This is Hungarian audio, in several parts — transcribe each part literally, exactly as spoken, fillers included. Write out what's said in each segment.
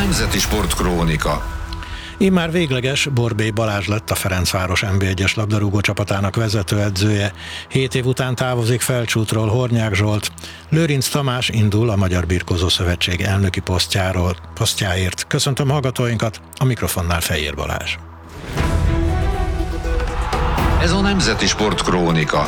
Nemzeti Sportkrónika. Immár végleges, Borbély Balázs lett a Ferencváros en bé egyes labdarúgó csapatának vezetőedzője. Hét év után távozik Felcsútról Hornyák Zsolt. Lőrinc Tamás indul a Magyar Birkózó Szövetség elnöki posztjáról, posztjáért. Köszöntöm hallgatóinkat, a mikrofonnál Fejér Balázs. Ez a Nemzeti Sportkrónika.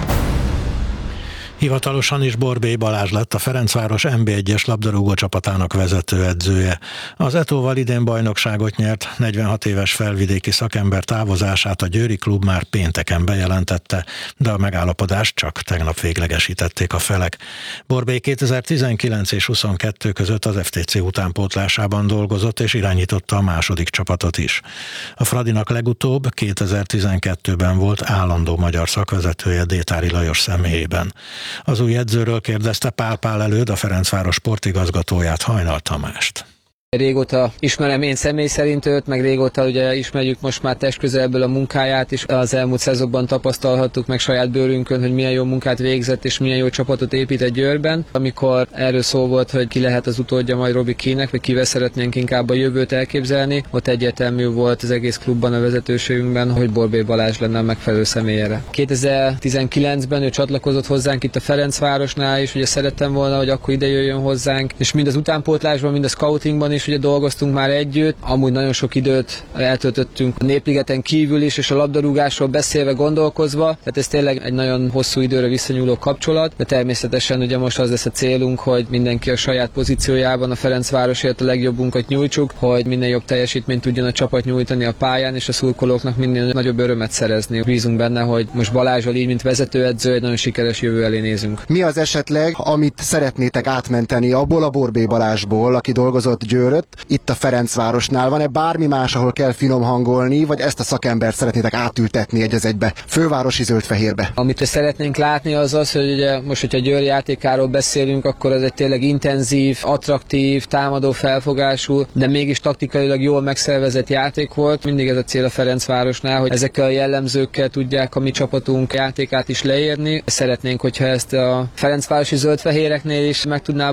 Hivatalosan is Borbély Balázs lett a Ferencváros en bé egyes labdarúgó csapatának vezetőedzője. Az Etóval idén bajnokságot nyert, negyvenhat éves felvidéki szakember távozását a győri klub már pénteken bejelentette, de a megállapodást csak tegnap véglegesítették a felek. Borbély kétezer-tizenkilenc és huszonkettő között az ef té cé utánpótlásában dolgozott és irányította a második csapatot is. A Fradinak legutóbb kétezer-tizenkettőben volt állandó magyar szakvezetője Détári Lajos személyében. Az új edzőről kérdezte Pál Pál Előd, a Ferencváros sportigazgatóját, Hajnal Tamást. Régóta ismerem én személy szerint őt, meg régóta ugye ismerjük most már testközelből a munkáját, és az elmúlt szezonban tapasztalhattuk meg saját bőrünkön, hogy milyen jó munkát végzett, és milyen jó csapatot épít egy Győrben. Amikor erről szó volt, hogy ki lehet az utódja majd Robi Keane-nek, vagy kivel szeretnénk inkább a jövőt elképzelni, ott egyértelmű volt az egész klubban, a vezetőségünkben, hogy Borbély Balázs lenne a megfelelő személyére. kétezer-tizenkilencben ő csatlakozott hozzánk itt a Ferencvárosnál, és ugye szerettem volna, hogy akkor ide jöjjön hozzánk, és mind az utánpótlásban, mind a scoutingban is ugye dolgoztunk már együtt, amúgy nagyon sok időt eltöltöttünk a Népligeten kívül is, és a labdarúgásról beszélve, gondolkozva, tehát ez tényleg egy nagyon hosszú időre visszanyúló kapcsolat, de természetesen ugye most az lesz a célunk, hogy mindenki a saját pozíciójában a Ferencvárosért a legjobbunkat nyújtsuk, hogy minél jobb teljesítményt tudjon a csapat nyújtani a pályán, és a szurkolóknak minél nagyobb örömet szerezni. Bízunk benne, hogy most Balázsral így, mint vezetőedző, egy nagyon sikeres jövő elé nézünk. Mi az esetleg, amit szeretnétek átmenteni abból a Borbély Balázsból, aki dolgozott Győr, itt a Ferencvárosnál? Van-e bármi más, ahol kell finom hangolni, vagy ezt a szakembert szeretnétek átültetni egy az egybe, fővárosi zöld-fehérbe? Amit szeretnénk látni az az, hogy ugye most, hogyha Győr játékáról beszélünk, akkor ez egy tényleg intenzív, attraktív, támadó felfogású, de mégis taktikailag jól megszervezett játék volt. Mindig ez a cél a Ferencvárosnál, hogy ezekkel a jellemzőkkel tudják a mi csapatunk játékát is leírni. Szeretnénk, hogyha ezt a ferencvárosi zöld-fehéreknél is meg tudná